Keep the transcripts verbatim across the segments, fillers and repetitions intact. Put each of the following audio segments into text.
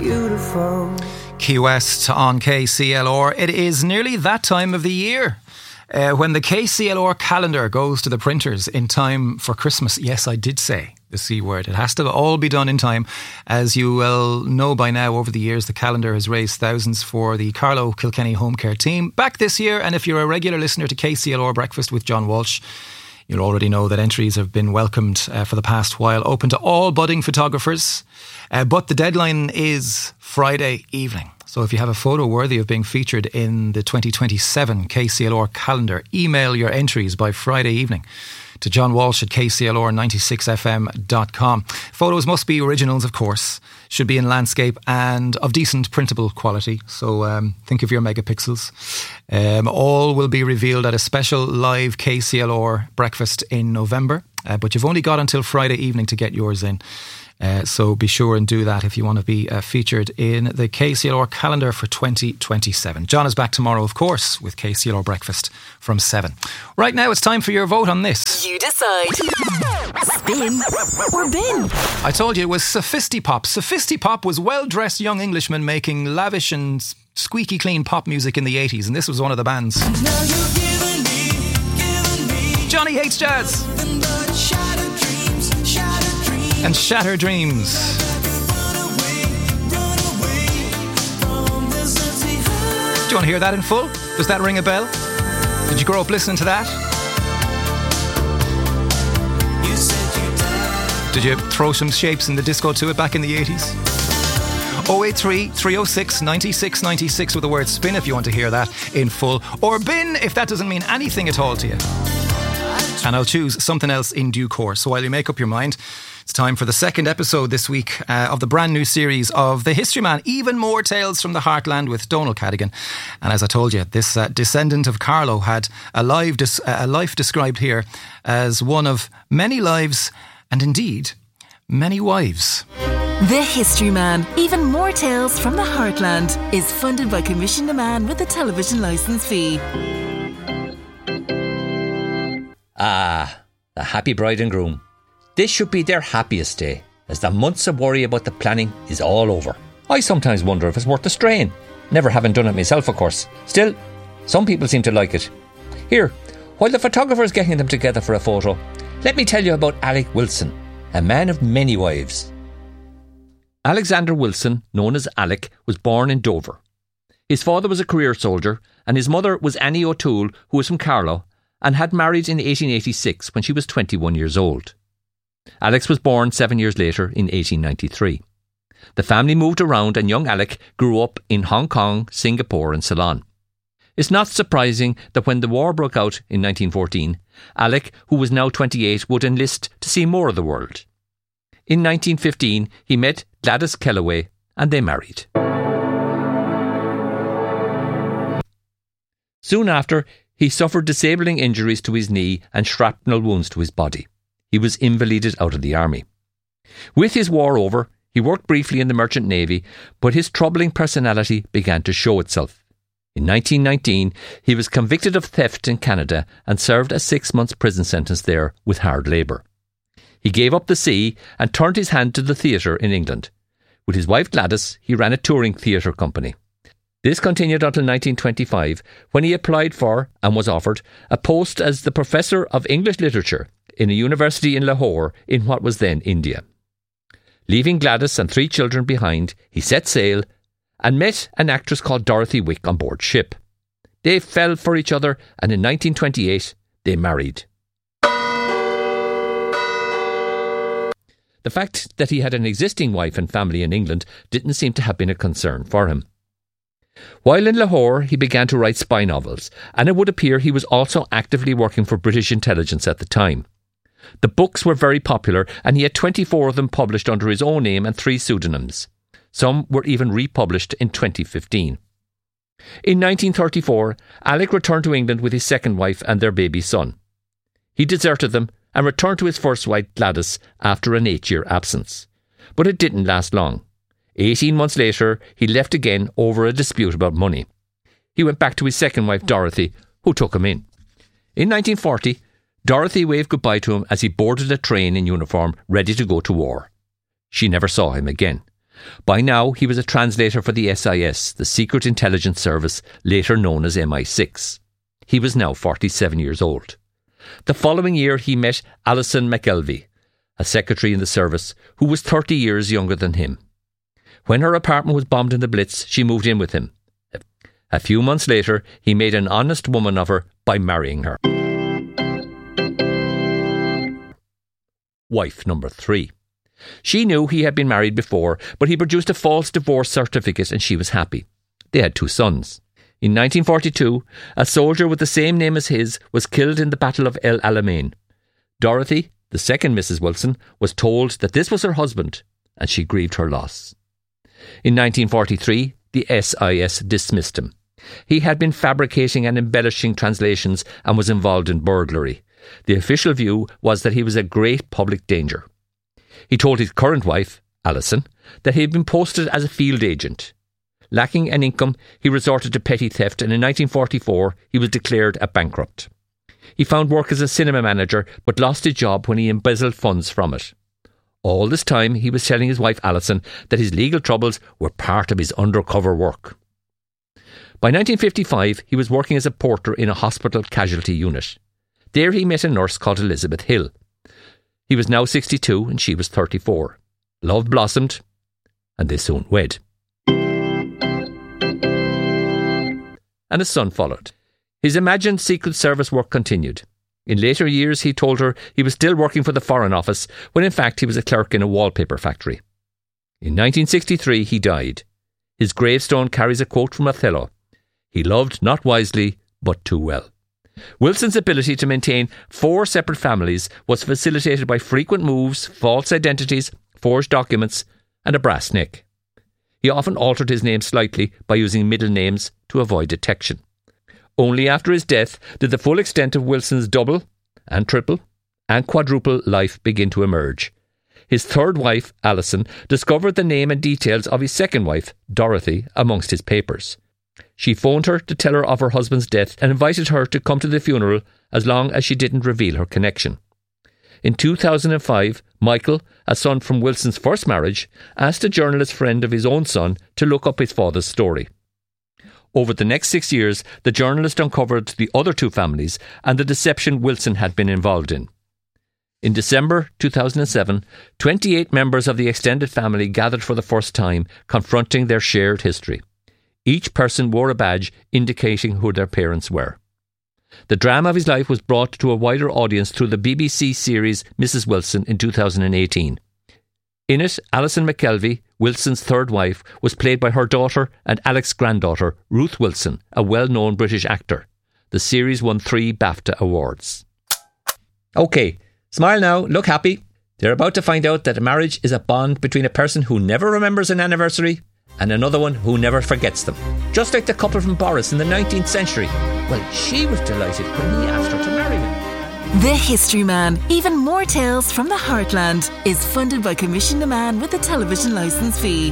Beautiful. Key West on K C L R. It is nearly that time of the year uh, when the K C L R calendar goes to the printers in time for Christmas. Yes, I did say the C word. It has to all be done in time. As you will know by now, over the years, the calendar has raised thousands for the Carlow Kilkenny Home Care team. Back this year, and if you're a regular listener to K C L R Breakfast with John Walsh, you'll already know that entries have been welcomed uh, for the past while, open to all budding photographers. Uh, but the deadline is Friday evening. So if you have a photo worthy of being featured in the twenty twenty-seven K C L R calendar, email your entries by Friday evening to John Walsh at k c l r ninety-six f m dot com. Photos must be originals, of course, should be in landscape and of decent printable quality. So um, think of your megapixels. Um, all will be revealed at a special live K C L R breakfast in November. Uh, but you've only got until Friday evening to get yours in. Uh, so be sure and do that if you want to be uh, featured in the K C L R calendar for twenty twenty-seven. John is back tomorrow, of course, with K C L R Breakfast from seven. Right now, it's time for your vote on this. You decide. Spin or bin. I told you it was Sophistipop. Sophistipop was well-dressed young Englishmen making lavish and squeaky clean pop music in the eighties, and this was one of the bands. Now you're giving me, giving me Johnny Hates Jazz nothing but shattered dreams, shattered dreams. and Shattered Dreams. Run away, run away from this empty heart. Do you want to hear that in full? Does that ring a bell? Did you grow up listening to that? You said you died. Did you throw some shapes in the disco to it back in the eighties? oh eight three, three oh six, nine six nine six with the word spin if you want to hear that in full. Or bin if that doesn't mean anything at all to you. And I'll choose something else in due course. So while you make up your mind, it's time for the second episode this week uh, of the brand new series of The History Man, Even More Tales from the Heartland with Donal Cadigan. And as I told you, this uh, descendant of Carlow had a, live des- a life described here as one of many lives and indeed many wives. The History Man, Even More Tales from the Heartland, is funded by Commission to Man with a television licence fee. Ah, the happy bride and groom. This should be their happiest day, as the months of worry about the planning is all over. I sometimes wonder if it's worth the strain. Never having done it myself, of course. Still, some people seem to like it. Here, while the photographer is getting them together for a photo, let me tell you about Alec Wilson, a man of many wives. Alexander Wilson, known as Alec, was born in Dover. His father was a career soldier, and his mother was Annie O'Toole, who was from Carlow, and had married in eighteen eighty-six when she was twenty-one years old. Alex was born seven years later in eighteen ninety-three. The family moved around and young Alec grew up in Hong Kong, Singapore and Ceylon. It's not surprising that when the war broke out in nineteen fourteen, Alec, who was now twenty-eight, would enlist to see more of the world. In nineteen fifteen, he met Gladys Kellaway and they married. Soon after, he suffered disabling injuries to his knee and shrapnel wounds to his body. He was invalided out of the army. With his war over, he worked briefly in the Merchant Navy, but his troubling personality began to show itself. In nineteen nineteen, he was convicted of theft in Canada and served a six-month prison sentence there with hard labour. He gave up the sea and turned his hand to the theatre in England. With his wife Gladys, he ran a touring theatre company. This continued until nineteen twenty-five, when he applied for, and was offered, a post as the Professor of English Literature in a university in Lahore in what was then India. Leaving Gladys and three children behind, he set sail and met an actress called Dorothy Wick on board ship. They fell for each other, and in nineteen twenty-eight, they married. The fact that he had an existing wife and family in England didn't seem to have been a concern for him. While in Lahore, he began to write spy novels, and it would appear he was also actively working for British intelligence at the time. The books were very popular, and he had twenty-four of them published under his own name and three pseudonyms. Some were even republished in twenty fifteen. In nineteen thirty-four, Alec returned to England with his second wife and their baby son. He deserted them and returned to his first wife Gladys after an eight-year absence. But it didn't last long. Eighteen months later, he left again over a dispute about money. He went back to his second wife Dorothy, who took him in. In nineteen forty, Dorothy waved goodbye to him as he boarded a train in uniform ready to go to war. She never saw him again, By now, he was a translator for the S I S, the Secret Intelligence Service, later known as M I six. He was now forty-seven years old. The following year, he met Alison McKelvey, a secretary in the service, who was thirty years younger than him. When her apartment was bombed in the Blitz, she moved in with him. A few months later, he made an honest woman of her by marrying her. Wife number three. She knew he had been married before, but he produced a false divorce certificate and she was happy. They had two sons. In nineteen forty-two, a soldier with the same name as his was killed in the Battle of El Alamein. Dorothy, the second Missus Wilson, was told that this was her husband, and she grieved her loss. In nineteen forty-three, the S I S dismissed him. He had been fabricating and embellishing translations and was involved in burglary. The official view was that he was a great public danger. He told his current wife, Alison, that he had been posted as a field agent. Lacking an income, he resorted to petty theft, and in nineteen forty-four he was declared a bankrupt. He found work as a cinema manager, but lost his job when he embezzled funds from it. All this time he was telling his wife Alison that his legal troubles were part of his undercover work. By nineteen fifty-five he was working as a porter in a hospital casualty unit. There he met a nurse called Elizabeth Hill. He was now sixty-two and she was thirty-four. Love blossomed and they soon wed. And a son followed. His imagined Secret Service work continued. In later years he told her he was still working for the Foreign Office when in fact he was a clerk in a wallpaper factory. In nineteen sixty-three he died. His gravestone carries a quote from Othello. He loved not wisely but too well. Wilson's ability to maintain four separate families was facilitated by frequent moves, false identities, forged documents and a brass neck. He often altered his name slightly by using middle names to avoid detection. Only after his death did the full extent of Wilson's double and triple and quadruple life begin to emerge. His third wife, Alison, discovered the name and details of his second wife, Dorothy, amongst his papers. She phoned her to tell her of her husband's death and invited her to come to the funeral as long as she didn't reveal her connection. In two thousand five, Michael, a son from Wilson's first marriage, asked a journalist friend of his own son to look up his father's story. Over the next six years, the journalist uncovered the other two families and the deception Wilson had been involved in. In December two thousand seven, twenty-eight members of the extended family gathered for the first time, confronting their shared history. Each person wore a badge indicating who their parents were. The drama of his life was brought to a wider audience through the B B C series Missus Wilson in two thousand eighteen. In it, Alison McKelvey, Wilson's third wife, was played by her daughter and Alex's granddaughter, Ruth Wilson, a well-known British actor. The series won three BAFTA awards. OK, smile now, look happy. They're about to find out that a marriage is a bond between a person who never remembers an anniversary and another one who never forgets them. Just like the couple from Boris in the nineteenth century. Well, she was delighted when he asked her to marry him. The History Man, even more tales from the heartland, is funded by Commission to Man with a television licence fee.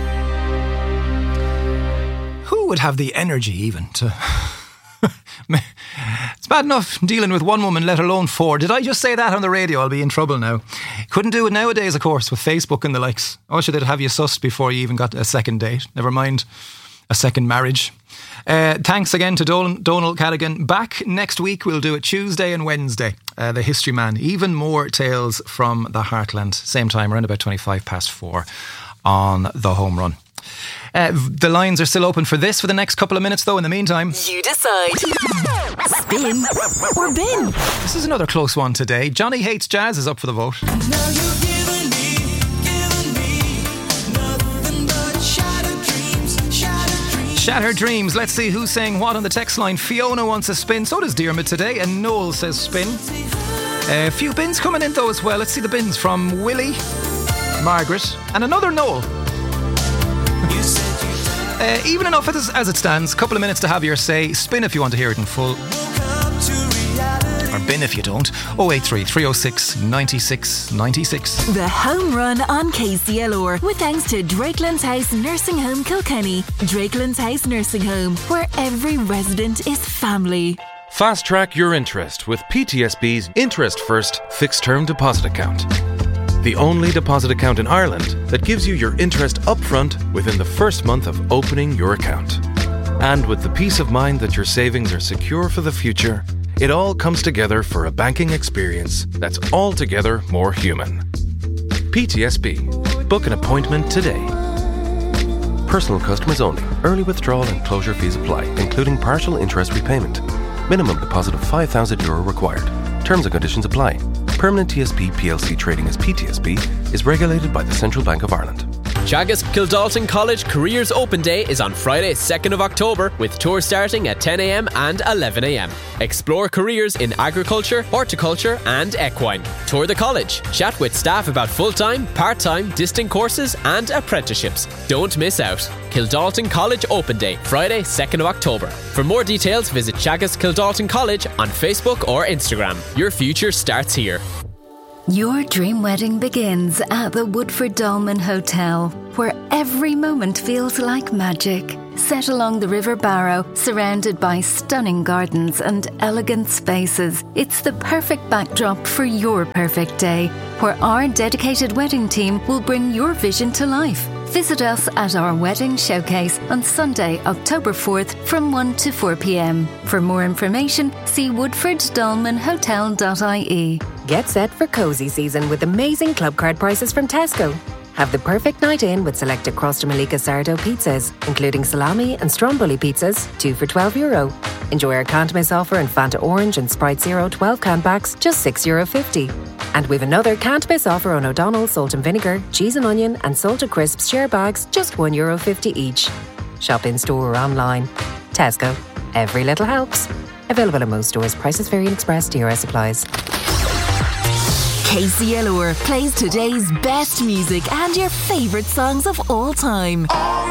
Who would have the energy even to... It's bad enough dealing with one woman, let alone four. Did I just say that on the radio? I'll be in trouble now. Couldn't do it nowadays, of course, with Facebook and the likes. Oh, sure, they'd have you sussed before you even got a second date. Never mind a second marriage. Uh, thanks again to Don- Donald Callaghan. Back next week, we'll do it Tuesday and Wednesday. Uh, the History Man. Even more tales from the heartland. Same time, around about twenty-five past four on the home run. Uh, the lines are still open for this for the next couple of minutes, though. In the meantime, You decide. Spin or bin. this is another close one today. Johnny Hates Jazz is up for the vote. Now you've given me, given me nothing but shattered dreams, shattered dreams. Shattered Dreams. Let's see who's saying what on the text line. Fiona wants a spin. So does Diarmid today. And Noel says spin. Uh, a few bins coming in though as well. Let's see the bins from Willie, Margaret, and another Noel. You said you Uh, even enough as, as it stands. Couple of minutes to have your say. Spin if you want to hear it in full. woke up to reality. Or bin if you don't. oh eight three, three oh six, nine six nine six. The home run on K C L R with thanks to Drakelands House Nursing Home Kilkenny. Drakelands House Nursing Home, where every resident is family. Fast track your interest with P T S B's Interest First Fixed Term Deposit Account. the only deposit account in Ireland that gives you your interest upfront within the first month of opening your account. And with the peace of mind that your savings are secure for the future, it all comes together for a banking experience that's altogether more human. P T S B. Book an appointment today. Personal customers only. Early withdrawal and closure fees apply, including partial interest repayment. Minimum deposit of five thousand euro required. Terms and conditions apply. Permanent T S B P L C trading as P T S B is regulated by the Central Bank of Ireland. Teagasc Kildalton College Careers Open Day is on Friday, second of October, with tours starting at ten a m and eleven a m. Explore careers in agriculture, horticulture and equine. Tour the college. Chat with staff about full-time, part-time, distant courses and apprenticeships. Don't miss out. Kildalton College Open Day, Friday, second of October. For more details, visit Teagasc Kildalton College on Facebook or Instagram. Your future starts here. Your dream wedding begins at the Woodford Dolmen Hotel, where every moment feels like magic. Set along the River Barrow, surrounded by stunning gardens and elegant spaces, it's the perfect backdrop for your perfect day, where our dedicated wedding team will bring your vision to life. Visit us at our wedding showcase on Sunday, October fourth from one to four p m. For more information, see woodford dolmen hotel dot I E. Get set for cozy season with amazing club card prices from Tesco. Have the perfect night in with selected Crosta Malika sourdough pizzas, including salami and stromboli pizzas, two for twelve euro. Enjoy our can't miss offer and Fanta Orange and Sprite Zero twelve can packs, just six euro fifty. And we've another can't miss offer on O'Donnell's salt and vinegar, cheese and onion and salted crisps share bags, just one euro fifty each. Shop in store or online. Tesco. Every little helps. Available in most stores. Prices vary and express D R S applies. K C L R plays today's best music and your favourite songs of all time.